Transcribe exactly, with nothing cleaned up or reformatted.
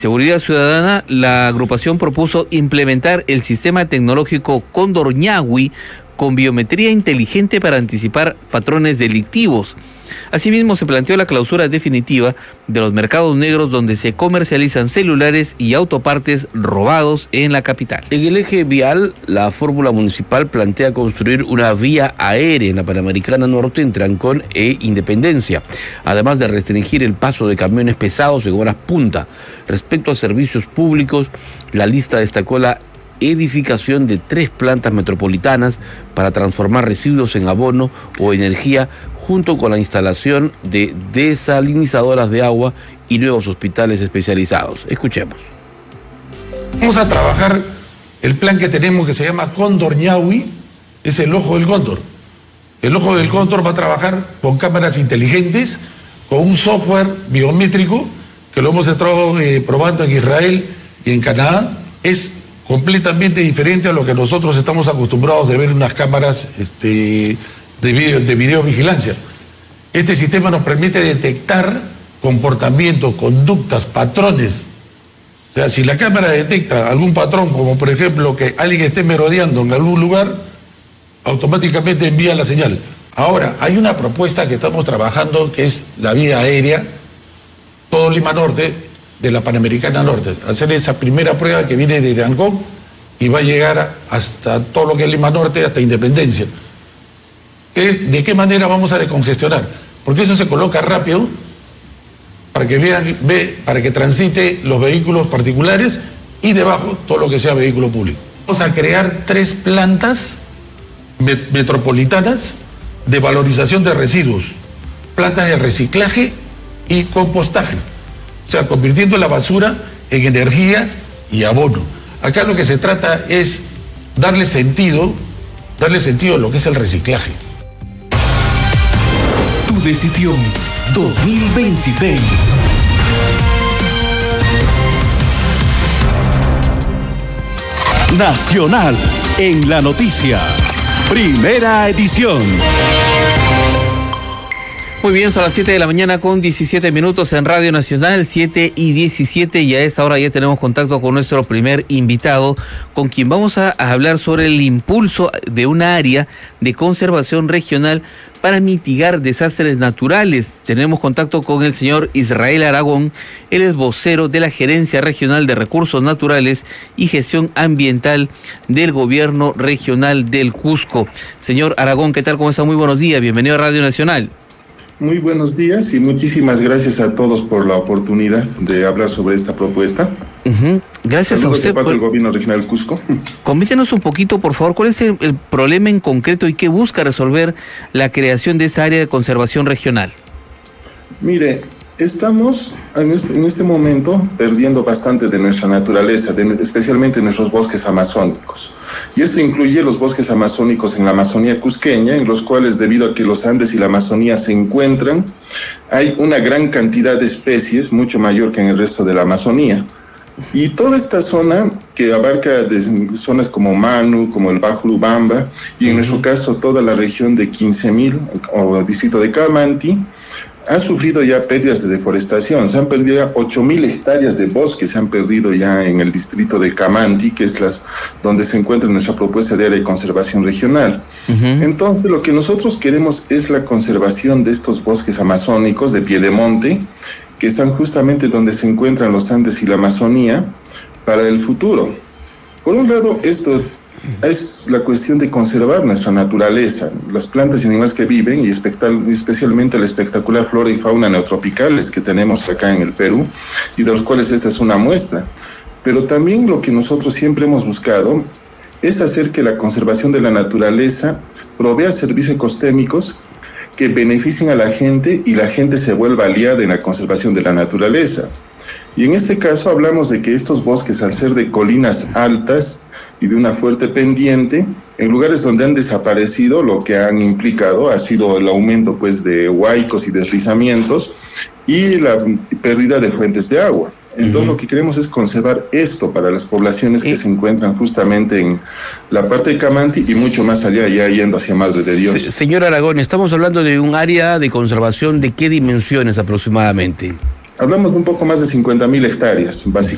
Seguridad Ciudadana, la agrupación propuso implementar el sistema tecnológico Cóndor Ñahui con biometría inteligente para anticipar patrones delictivos. Asimismo, se planteó la clausura definitiva de los mercados negros donde se comercializan celulares y autopartes robados en la capital. En el eje vial, la fórmula municipal plantea construir una vía aérea en la Panamericana Norte entre Ancón e Independencia, además de restringir el paso de camiones pesados en horas punta. Respecto a servicios públicos, la lista destacó la edificación de tres plantas metropolitanas para transformar residuos en abono o energía, junto con la instalación de desalinizadoras de agua y nuevos hospitales especializados. Escuchemos. Vamos a trabajar el plan que tenemos que se llama Cóndor Ñahui, es el ojo del cóndor. El ojo del cóndor va a trabajar con cámaras inteligentes, con un software biométrico que lo hemos estado eh, probando en Israel y en Canadá. Es completamente diferente a lo que nosotros estamos acostumbrados de ver en unas cámaras este, de, video, de videovigilancia. Este sistema nos permite detectar comportamientos, conductas, patrones. O sea, si la cámara detecta algún patrón, como por ejemplo que alguien esté merodeando en algún lugar, automáticamente envía la señal. Ahora, hay una propuesta que estamos trabajando que es la vía aérea, todo Lima Norte, de la Panamericana Norte, hacer esa primera prueba que viene desde Ancón y va a llegar hasta todo lo que es Lima Norte, hasta Independencia. ¿De qué manera vamos a decongestionar? Porque eso se coloca rápido para que vean, ve, para que transite los vehículos particulares y debajo todo lo que sea vehículo público. Vamos a crear tres plantas metropolitanas de valorización de residuos, plantas de reciclaje y compostaje. O sea, convirtiendo la basura en energía y abono. Acá lo que se trata es darle sentido, darle sentido a lo que es el reciclaje. Tu decisión dos mil veintiséis. Nacional en la noticia. Primera edición. Muy bien, son las siete de la mañana con diecisiete minutos en Radio Nacional, siete y diecisiete, y a esta hora ya tenemos contacto con nuestro primer invitado, con quien vamos a, a hablar sobre el impulso de una área de conservación regional para mitigar desastres naturales. Tenemos contacto con el señor Israel Aragón, él es vocero de la Gerencia Regional de Recursos Naturales y Gestión Ambiental del Gobierno Regional del Cusco. Señor Aragón, ¿qué tal? ¿Cómo está? Muy buenos días, bienvenido a Radio Nacional. Muy buenos días y muchísimas gracias a todos por la oportunidad de hablar sobre esta propuesta. Uh-huh. Gracias Saludos a usted. De parte por... del Gobierno Regional Cusco. Coméntenos un poquito, por favor, ¿cuál es el, el problema en concreto y qué busca resolver la creación de esa área de conservación regional? Mire, estamos en este, en este momento perdiendo bastante de nuestra naturaleza, de, especialmente nuestros bosques amazónicos. Y esto incluye los bosques amazónicos en la Amazonía cusqueña, en los cuales, debido a que los Andes y la Amazonía se encuentran, hay una gran cantidad de especies, mucho mayor que en el resto de la Amazonía. Y toda esta zona, que abarca desde zonas como Manu, como el Bajo Lubamba, y en nuestro caso toda la región de quince mil, o el distrito de Camanti, ha sufrido ya pérdidas de deforestación. Se han perdido ya ocho mil hectáreas de bosque, se han perdido ya en el distrito de Camanti, que es las donde se encuentra nuestra propuesta de área de conservación regional. Uh-huh. Entonces, lo que nosotros queremos es la conservación de estos bosques amazónicos de piedemonte, que están justamente donde se encuentran los Andes y la Amazonía, para el futuro. Por un lado, esto es la cuestión de conservar nuestra naturaleza, las plantas y animales que viven, y especialmente la espectacular flora y fauna neotropicales que tenemos acá en el Perú, y de los cuales esta es una muestra. Pero también lo que nosotros siempre hemos buscado es hacer que la conservación de la naturaleza provea servicios ecosistémicos que beneficien a la gente y la gente se vuelva aliada en la conservación de la naturaleza. Y en este caso hablamos de que estos bosques, al ser de colinas altas y de una fuerte pendiente, en lugares donde han desaparecido, lo que han implicado ha sido el aumento pues de huaicos y deslizamientos y la pérdida de fuentes de agua. Entonces, uh-huh. lo que queremos es conservar esto para las poblaciones que eh. se encuentran justamente en la parte de Camanti y mucho más allá, ya yendo hacia Madre de Dios. Se, señor Aragón, estamos hablando de un área de conservación de qué dimensiones aproximadamente. Hablamos de un poco más de cincuenta mil hectáreas, básicamente.